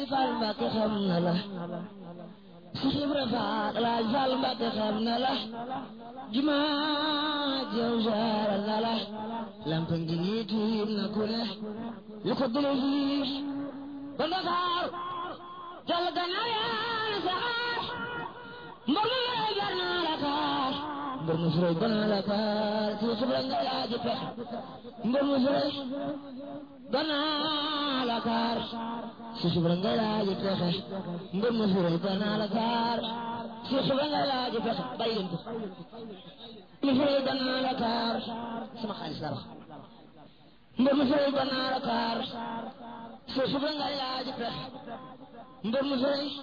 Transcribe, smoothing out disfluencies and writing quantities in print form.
Fall Mbàkke xam na la Cheikh Ibra Fall Alaaji Fall Mbàkke xam na la jumaa jeew jaaral na la lamp ngi nii tiim na ku ne lu ko dale fii ba Ndakaaru jàll gannaaw yaa saxaar mbër mu lay jar naa la kaar mbër mu furay ba naa la kaar Cheikh Ibra nga laaji pexe mbër mu furay ba naa la kaar Cheikh Ibra nga laaji pexe mbër mu furay ba naa la kaar Cheikh Ibra nga laaji pexe bàyyi leen ko mu furay ba naa la kaar sama xaalis la wax mbër mu furay ba naa la kaar Cheikh Ibra nga laaji pexe mbër mu furay